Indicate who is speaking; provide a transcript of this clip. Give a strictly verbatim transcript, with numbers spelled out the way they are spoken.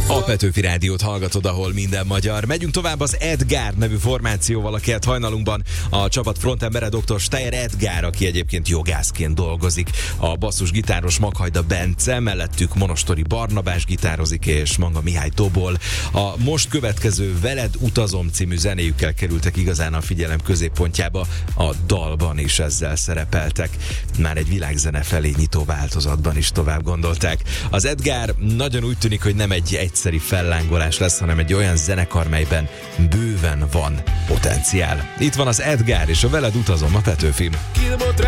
Speaker 1: A Petőfi Rádiót hallgatod, ahol minden magyar. Megyünk tovább az Edgár nevű formációval, akiket hajnalunkban a csapat frontembere dr. Steyer Edgár, aki egyébként jogászként dolgozik. A basszusgitáros Maghajda Bence, mellettük Monostori Barnabás gitározik, és maga Mihály Tobol. A most következő Veled utazom című zenéjükkel kerültek igazán a figyelem középpontjába, a dalban is ezzel szerepeltek. Már egy világzene felé nyitó változatban is tovább gondolták. Az Edgár nagyon úgy tűnik, hogy nem egy egyszerű fellángolás lesz, hanem egy olyan zenekar, melyben bőven van potenciál. Itt van az Edgár és a Veled utazom a Petőfin.